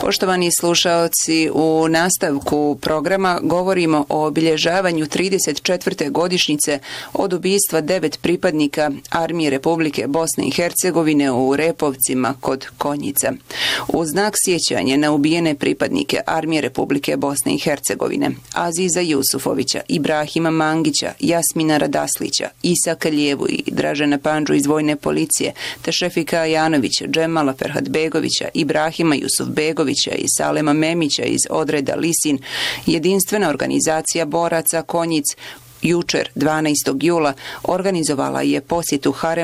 Poštovani slušaoci, u nastavku programa govorimo o obilježavanju 34. godišnjice od ubistva 9 pripadnika Armije Republike Bosne i Hercegovine u Repovcima kod Konjica. U znak sjećanja na ubijene pripadnike Armije Republike Bosne i Hercegovine, Aziza Jusufovića, Ibrahima Mangića, Jasmina Radaslića, Isa Kaljevu i Dražena Pandžu iz Vojne policije, te Šefika Ajanovića, Džemala Ferhatbegovića, Ibrahima Jusufbegovića i Salema Memića iz odreda Lisin, jedinstvena organizacija boraca Konjic jučer 12. jula organizovala je posjetu harema